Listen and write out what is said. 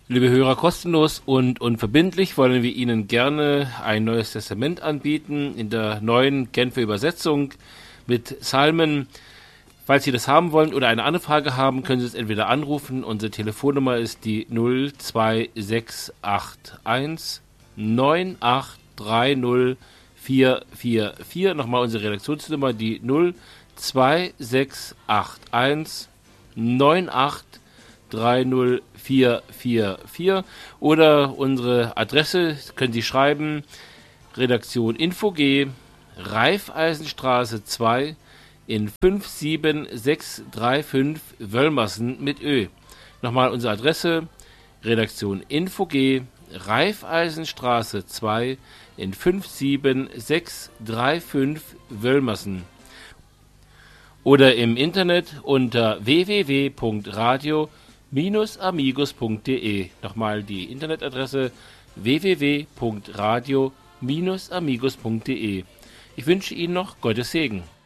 Liebe Hörer, kostenlos und unverbindlich wollen wir Ihnen gerne ein neues Testament anbieten in der neuen Genfer Übersetzung mit Psalmen. Falls Sie das haben wollen oder eine Anfrage haben, können Sie es entweder anrufen. Unsere Telefonnummer ist die 02681 9830 444. Nochmal unsere Redaktionsnummer, die 02681 9830 444. Oder unsere Adresse können Sie schreiben: Redaktion InfoG, Raiffeisenstraße 2 in 57635 Wölmersen mit Ö. Nochmal unsere Adresse: Redaktion InfoG, Raiffeisenstraße 2 in 57635 Wölmersen. Oder im Internet unter www.radio-amigos.de. Nochmal die Internetadresse: www.radio-amigos.de. Ich wünsche Ihnen noch Gottes Segen.